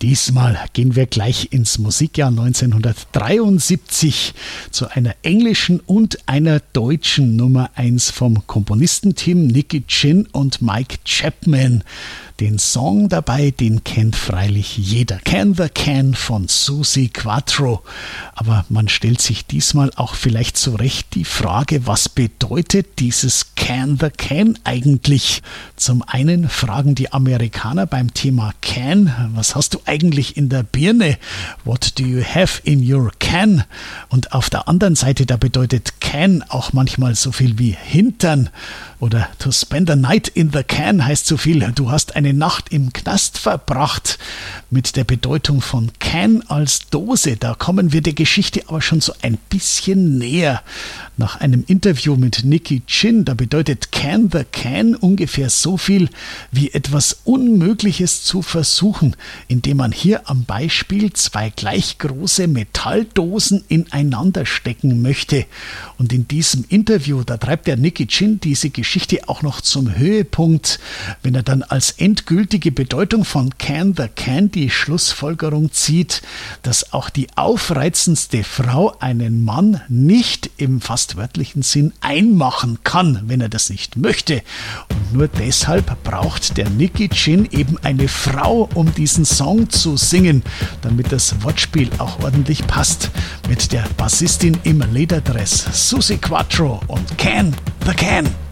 Diesmal gehen wir gleich ins Musikjahr 1973 zu einer englischen und einer deutschen Nummer 1 vom Komponistenteam Nicky Chinn und Mike Chapman. Den Song dabei, den kennt freilich jeder. Can the Can von Suzi Quatro. Aber man stellt sich diesmal auch vielleicht zurecht die Frage, was bedeutet dieses Can the Can eigentlich? Zum einen fragen die Amerikaner beim Thema Can, was hast du eigentlich in der Birne? What do you have in your can? Und auf der anderen Seite, da bedeutet Can auch manchmal so viel wie Hintern. Oder to spend a night in the can heißt so viel, du hast eine Nacht im Knast verbracht. Mit der Bedeutung von Can als Dose, da kommen wir der Geschichte aber schon so ein bisschen näher. Nach einem Interview mit Nicky Chinn, da bedeutet Can the Can ungefähr so viel wie etwas Unmögliches zu versuchen, indem man hier am Beispiel zwei gleich große Metalldosen ineinander stecken möchte. Und in diesem Interview, da treibt der Nicky Chinn diese Geschichte auch noch zum Höhepunkt, wenn er dann als endgültige Bedeutung von Can the Can die Schlussfolgerung zieht, dass auch die aufreizendste Frau einen Mann nicht im fast wörtlichen Sinn einmachen kann, wenn er das nicht möchte. Und nur deshalb braucht der Nicky Chinn eben eine Frau, um diesen Song zu singen, damit das Wortspiel auch ordentlich passt. Mit der Bassistin im Lederdress Suzi Quatro und Can the Can.